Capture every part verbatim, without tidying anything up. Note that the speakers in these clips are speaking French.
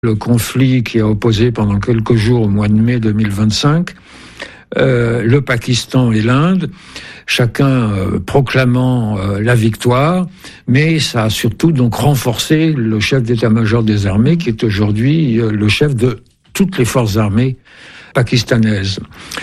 Le conflit qui a opposé pendant quelques jours au mois de mai deux mille vingt-cinq, euh, le Pakistan et l'Inde, chacun euh, proclamant euh, la victoire, mais ça a surtout donc renforcé le chef d'état-major des armées, qui est aujourd'hui euh, le chef de toutes les forces armées pakistanaises.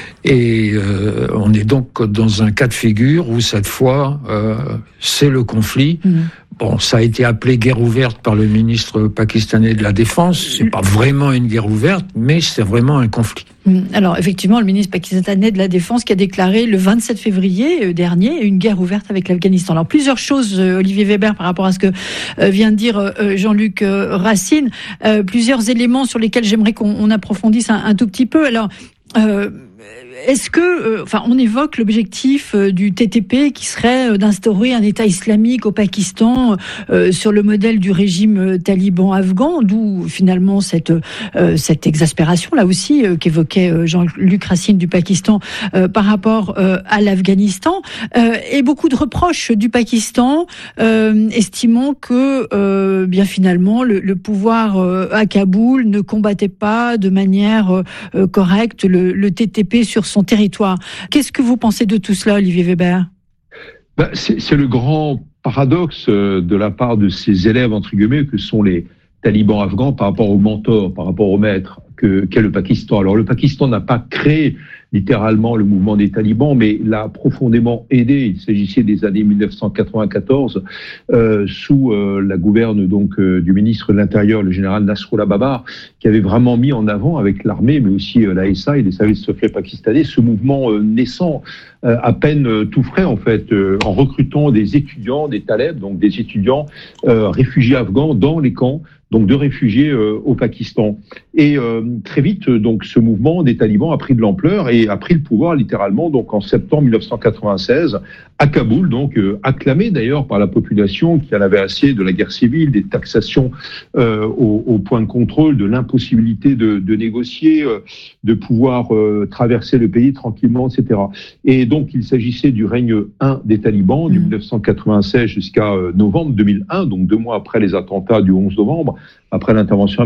Et euh, on est donc dans un cas de figure où cette fois, euh, c'est le conflit. Mmh. Bon, ça a été appelé guerre ouverte par le ministre pakistanais de la Défense. C'est pas vraiment une guerre ouverte, mais c'est vraiment un conflit. Alors, effectivement, le ministre pakistanais de la Défense qui a déclaré le vingt-sept février dernier une guerre ouverte avec l'Afghanistan. Alors, plusieurs choses, Olivier Weber, par rapport à ce que vient de dire Jean-Luc Racine. Euh, plusieurs éléments sur lesquels j'aimerais qu'on approfondisse un, un tout petit peu. Alors, euh, est-ce que, euh, enfin, on évoque l'objectif euh, du T T P qui serait euh, d'instaurer un État islamique au Pakistan euh, sur le modèle du régime euh, taliban afghan, d'où finalement cette euh, cette exaspération là aussi euh, qu'évoquait euh, Jean-Luc Racine du Pakistan euh, par rapport euh, à l'Afghanistan, euh, et beaucoup de reproches du Pakistan, euh, estimant que euh, bien finalement le, le pouvoir euh, à Kaboul ne combattait pas de manière euh, correcte le, le T T P sur son territoire. Qu'est-ce que vous pensez de tout cela, Olivier Weber ? Ben, c'est, c'est le grand paradoxe de la part de ces élèves, entre guillemets, que sont les talibans afghans par rapport au mentor, par rapport au maître que, qu'est le Pakistan. Alors, le Pakistan n'a pas créé littéralement le mouvement des talibans, mais l'a profondément aidé. Il s'agissait des années dix-neuf cent quatre-vingt-quatorze, euh, sous euh, la gouverne donc euh, du ministre de l'Intérieur, le général Nasrullah Babar, qui avait vraiment mis en avant avec l'armée, mais aussi euh, l'A S A et les services secrets pakistanais, ce mouvement euh, naissant, euh, à peine euh, tout frais en fait, euh, en recrutant des étudiants, des talibs, donc des étudiants euh, réfugiés afghans dans les camps, donc de réfugiés euh, au Pakistan. Et euh, très vite, donc ce mouvement des talibans a pris de l'ampleur et a pris le pouvoir littéralement donc en septembre dix-neuf cent quatre-vingt-seize à Kaboul, donc euh, acclamé d'ailleurs par la population qui en avait assez de la guerre civile, des taxations euh, au, au point de contrôle, de l'impossibilité de, de négocier, euh, de pouvoir euh, traverser le pays tranquillement, et cetera. Et donc il s'agissait du règne un des talibans, mmh. du dix-neuf cent quatre-vingt-seize jusqu'à euh, novembre deux mille un, donc deux mois après les attentats du onze novembre, après l'intervention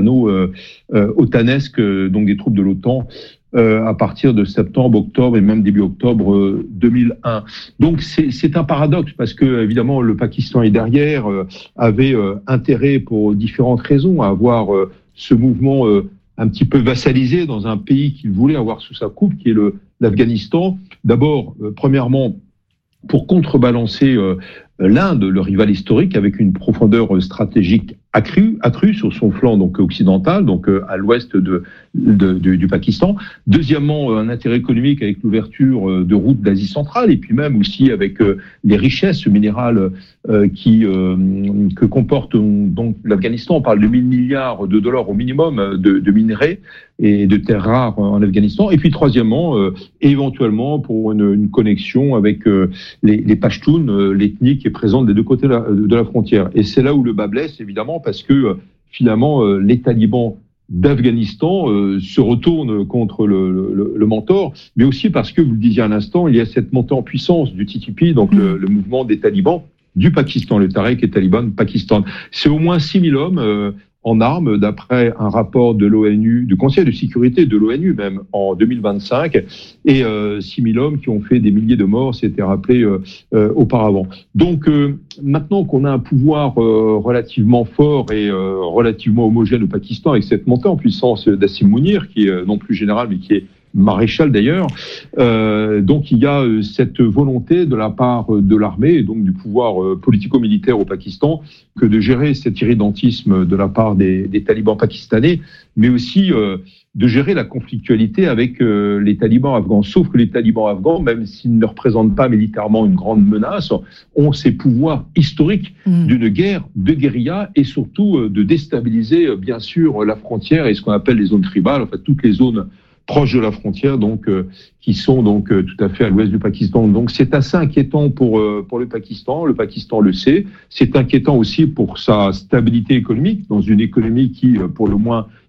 américano-otanesque, euh, euh, donc des troupes de l'OTAN, euh, à partir de septembre, octobre et même début octobre euh, deux mille un. Donc c'est, c'est un paradoxe parce que évidemment le Pakistan est derrière, euh, avait euh, intérêt pour différentes raisons à avoir euh, ce mouvement euh, un petit peu vassalisé dans un pays qu'il voulait avoir sous sa coupe, qui est le, l'Afghanistan. D'abord, euh, premièrement, pour contrebalancer euh, l'Inde, le rival historique, avec une profondeur stratégique accrue, accrue sur son flanc donc occidental, donc euh, à l'ouest de, de, de, du Pakistan. Deuxièmement, un intérêt économique avec l'ouverture euh, de routes d'Asie centrale, et puis même aussi avec euh, les richesses minérales euh, qui euh, que comporte donc l'Afghanistan. On parle de mille milliards de dollars au minimum de, de minerais et de terres rares en Afghanistan. Et puis troisièmement, euh, éventuellement pour une, une connexion avec euh, les, les Pashtuns, euh, l'ethnie qui est présente des deux côtés de la, de la frontière. Et c'est là où le bas blesse, évidemment, parce que euh, finalement, euh, les talibans d'Afghanistan euh, se retournent contre le, le, le mentor, mais aussi parce que, vous le disiez à l'instant, il y a cette montée en puissance du T T P, donc mmh. le, le mouvement des talibans du Pakistan, le Tariq et Taliban Pakistan. C'est au moins six mille hommes euh, en armes, d'après un rapport de l'ONU, du Conseil de sécurité de l'ONU même, en deux mille vingt-cinq, et euh, six mille hommes qui ont fait des milliers de morts, c'était rappelé euh, euh, auparavant. Donc euh, maintenant qu'on a un pouvoir euh, relativement fort et euh, relativement homogène au Pakistan, avec cette montée en puissance d'Assim Mounir, qui est euh, non plus général, mais qui est maréchal d'ailleurs, euh, donc il y a euh, cette volonté de la part de l'armée et donc du pouvoir euh, politico-militaire au Pakistan que de gérer cet irrédentisme de la part des, des talibans pakistanais, mais aussi euh, de gérer la conflictualité avec euh, les talibans afghans. Sauf que les talibans afghans, même s'ils ne représentent pas militairement une grande menace, ont ces pouvoirs historiques mmh. d'une guerre de guérilla et surtout euh, de déstabiliser euh, bien sûr la frontière et ce qu'on appelle les zones tribales, enfin toutes les zones proches de la frontière, donc euh, qui sont donc euh, tout à fait à l'ouest du Pakistan. Donc c'est assez inquiétant pour euh, pour le Pakistan. Le Pakistan le sait. C'est inquiétant aussi pour sa stabilité économique, dans une économie qui, euh, pour le moins,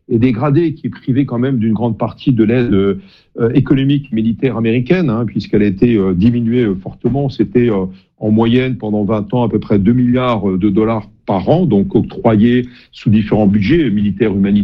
est dégradée, qui est privée quand même d'une grande partie de l'aide euh, économique militaire américaine, hein, puisqu'elle a été euh, diminuée euh, fortement. C'était euh, en moyenne pendant vingt ans à peu près deux milliards de dollars par an, donc octroyés sous différents budgets militaires, humanitaires.